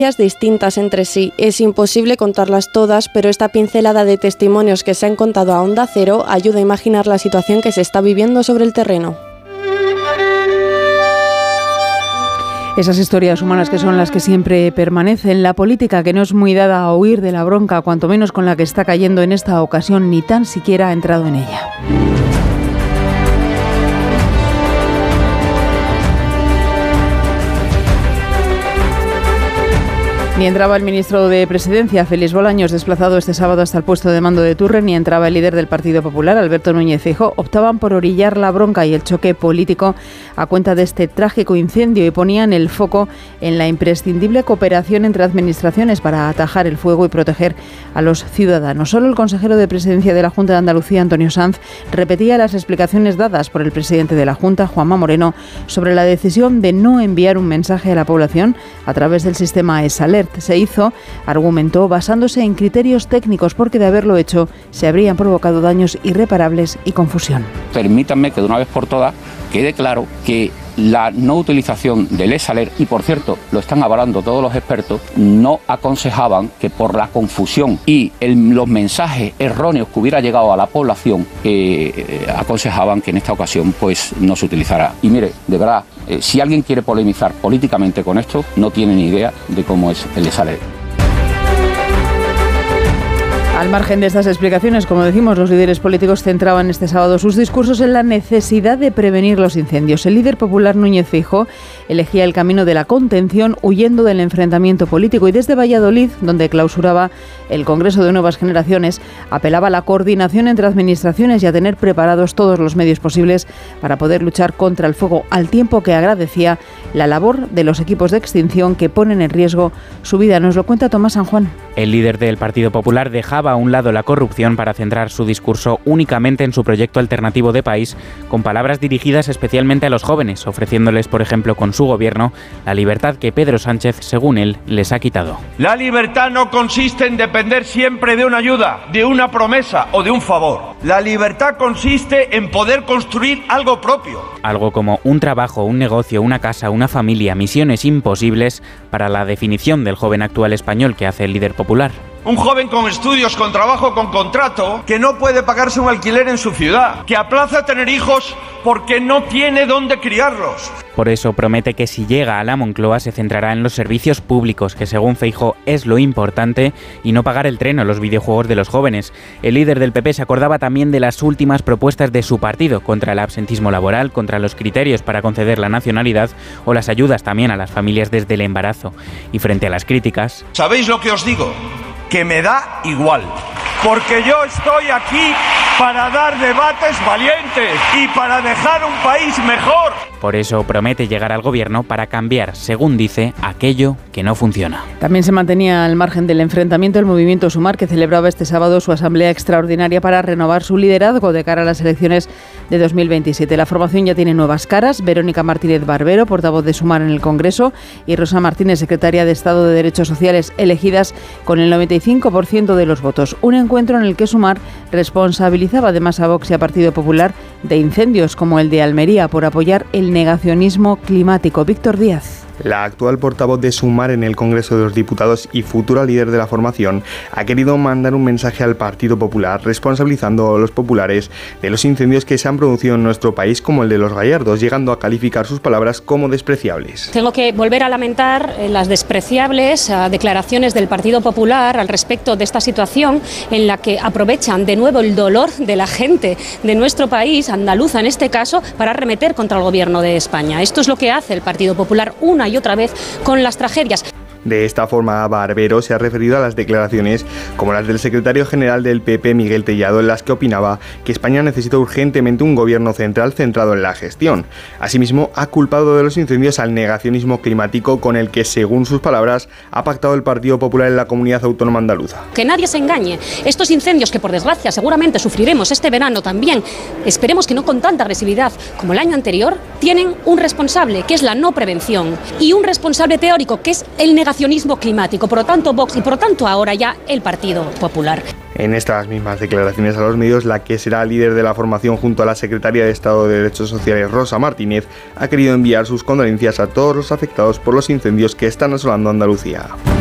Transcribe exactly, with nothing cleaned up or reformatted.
distintas entre sí. Es imposible contarlas todas, pero esta pincelada de testimonios que se han contado a Onda Cero ayuda a imaginar la situación que se está viviendo sobre el terreno. Esas historias humanas que son las que siempre permanecen. La política, que no es muy dada a huir de la bronca, cuanto menos con la que está cayendo en esta ocasión, ni tan siquiera ha entrado en ella. Ni entraba el ministro de Presidencia, Félix Bolaños, desplazado este sábado hasta el puesto de mando de Turren, ni entraba el líder del Partido Popular, Alberto Núñez Feijóo. Optaban por orillar la bronca y el choque político a cuenta de este trágico incendio y ponían el foco en la imprescindible cooperación entre administraciones para atajar el fuego y proteger a los ciudadanos. Solo el consejero de Presidencia de la Junta de Andalucía, Antonio Sanz, repetía las explicaciones dadas por el presidente de la Junta, Juanma Moreno, sobre la decisión de no enviar un mensaje a la población a través del sistema ESALERT. Se hizo, argumentó, basándose en criterios técnicos, porque de haberlo hecho se habrían provocado daños irreparables y confusión. Permítanme que de una vez por todas quede claro que la no utilización del ESALERT, y por cierto lo están avalando todos los expertos, no aconsejaban que por la confusión y el, los mensajes erróneos que hubiera llegado a la población, eh, aconsejaban que en esta ocasión pues no se utilizara. Y mire, de verdad, eh, si alguien quiere polemizar políticamente con esto, no tiene ni idea de cómo es el ESALERT. Al margen de estas explicaciones, como decimos, los líderes políticos centraban este sábado sus discursos en la necesidad de prevenir los incendios. El líder popular Núñez Feijóo elegía el camino de la contención, huyendo del enfrentamiento político, y desde Valladolid, donde clausuraba el Congreso de Nuevas Generaciones, apelaba a la coordinación entre administraciones y a tener preparados todos los medios posibles para poder luchar contra el fuego, al tiempo que agradecía la labor de los equipos de extinción que ponen en riesgo su vida. Nos lo cuenta Tomás San Juan. El líder del Partido Popular dejaba a un lado la corrupción para centrar su discurso únicamente en su proyecto alternativo de país, con palabras dirigidas especialmente a los jóvenes, ofreciéndoles, por ejemplo, con su gobierno, la libertad que Pedro Sánchez, según él, les ha quitado. La libertad no consiste en depender siempre de una ayuda, de una promesa o de un favor. La libertad consiste en poder construir algo propio. Algo como un trabajo, un negocio, una casa, una familia, misiones imposibles para la definición del joven actual español que hace el líder popular. Un joven con estudios, con trabajo, con contrato, que no puede pagarse un alquiler en su ciudad, que aplaza tener hijos porque no tiene dónde criarlos. Por eso promete que si llega a la Moncloa se centrará en los servicios públicos, que según Feijóo es lo importante, y no pagar el tren o los videojuegos de los jóvenes. El líder del P P se acordaba también de las últimas propuestas de su partido contra el absentismo laboral, contra los criterios para conceder la nacionalidad o las ayudas también a las familias desde el embarazo. Y frente a las críticas... ¿Sabéis lo que os digo? Que me da igual, porque yo estoy aquí para dar debates valientes y para dejar un país mejor. Por eso promete llegar al gobierno para cambiar, según dice, aquello que no funciona. También se mantenía al margen del enfrentamiento el movimiento Sumar, que celebraba este sábado su asamblea extraordinaria para renovar su liderazgo de cara a las elecciones de dos mil veintisiete. La formación ya tiene nuevas caras: Verónica Martínez Barbero, portavoz de Sumar en el Congreso, y Rosa Martínez, secretaria de Estado de Derechos Sociales, elegidas con el noventa y cinco por ciento de los votos. Un encuentro en el que Sumar responsabilizaba además a Vox y a Partido Popular de incendios como el de Almería por apoyar el negacionismo climático. Víctor Díaz. La actual portavoz de Sumar en el Congreso de los Diputados y futura líder de la formación ha querido mandar un mensaje al Partido Popular responsabilizando a los populares de los incendios que se han producido en nuestro país, como el de Los Gallardos, llegando a calificar sus palabras como despreciables. Tengo que volver a lamentar las despreciables uh, declaraciones del Partido Popular al respecto de esta situación, en la que aprovechan de nuevo el dolor de la gente de nuestro país, andaluza en este caso, para arremeter contra el Gobierno de España. Esto es lo que hace el Partido Popular una y otra vez con las tragedias. De esta forma, Barbero se ha referido a las declaraciones como las del secretario general del P P, Miguel Tellado, en las que opinaba que España necesita urgentemente un gobierno central centrado en la gestión. Asimismo, ha culpado de los incendios al negacionismo climático, con el que, según sus palabras, ha pactado el Partido Popular en la comunidad autónoma andaluza. Que nadie se engañe. Estos incendios, que por desgracia seguramente sufriremos este verano también, esperemos que no con tanta agresividad como el año anterior, tienen un responsable, que es la no prevención, y un responsable teórico, que es el negacionismo negacionismo climático. Por lo tanto, Vox y por lo tanto ahora ya el Partido Popular. En estas mismas declaraciones a los medios, la que será líder de la formación junto a la secretaria de Estado de Derechos Sociales, Rosa Martínez, ha querido enviar sus condolencias a todos los afectados por los incendios que están asolando Andalucía.